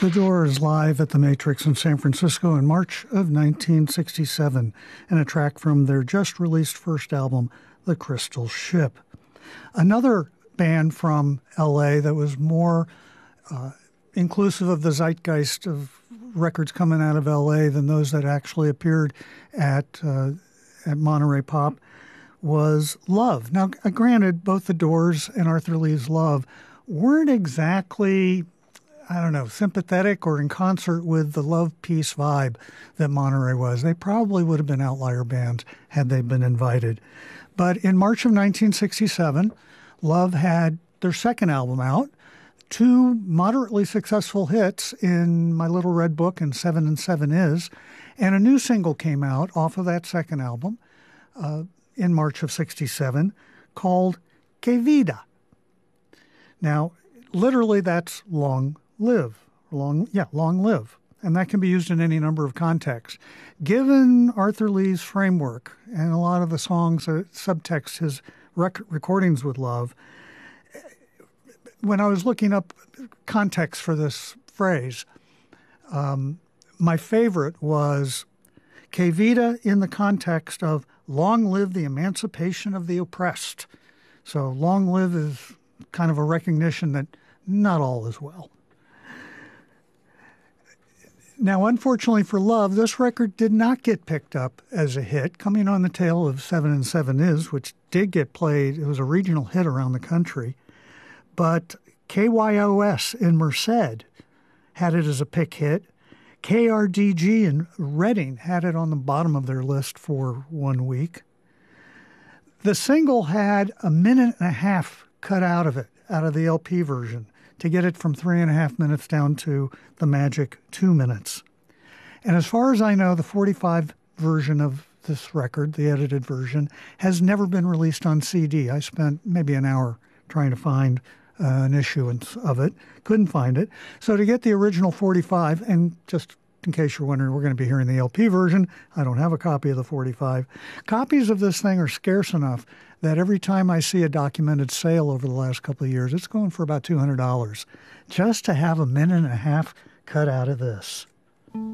The Doors live at the Matrix in San Francisco in March of 1967, and a track from their just-released first album, The Crystal Ship. Another band from L.A. that was more inclusive of the zeitgeist of records coming out of L.A. than those that actually appeared at Monterey Pop was Love. Now, granted, both The Doors and Arthur Lee's Love weren't exactly, sympathetic or in concert with the love peace vibe that Monterey was. They probably would have been outlier bands had they been invited. But in March of 1967, Love had their second album out, two moderately successful hits in My Little Red Book and 7 and 7 Is, and a new single came out off of that second album in March of 67 called Que Vida. Now, literally that's long live. Long live. And that can be used in any number of contexts. Given Arthur Lee's framework and a lot of the songs that subtext his recordings with Love, when I was looking up context for this phrase, my favorite was Que Vida in the context of long live the emancipation of the oppressed. So long live is kind of a recognition that not all is well. Now, unfortunately for Love, this record did not get picked up as a hit, coming on the tail of 7 and 7 Is, which did get played. It was a regional hit around the country. But KYOS in Merced had it as a pick hit. KRDG in Reading had it on the bottom of their list for 1 week. The single had a minute and a half cut out of it, out of the LP version, to get it from 3.5 minutes down to the magic 2 minutes. And as far as I know, the 45 version of this record, the edited version, has never been released on CD. I spent maybe an hour trying to find an issuance of it. Couldn't find it. So to get the original 45, and just in case you're wondering, we're going to be hearing the LP version. I don't have a copy of the 45. Copies of this thing are scarce enough that every time I see a documented sale over the last couple of years, it's going for about $200 just to have a minute and a half cut out of this.